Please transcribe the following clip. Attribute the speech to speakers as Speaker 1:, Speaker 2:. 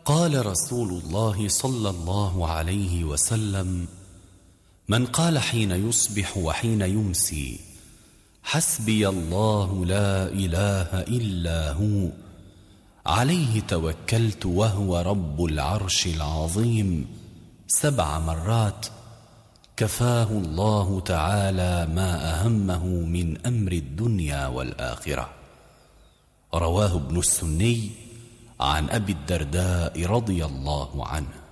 Speaker 1: قال رسول الله صلى الله عليه وسلم: من قال حين يصبح وحين يمسي: حسبي الله لا إله إلا هو، عليه توكلت وهو رب العرش العظيم 7 مرات، كفاه الله تعالى ما أهمه من أمر الدنيا والآخرة. رواه ابن السني عن أبي الدرداء رضي الله عنه.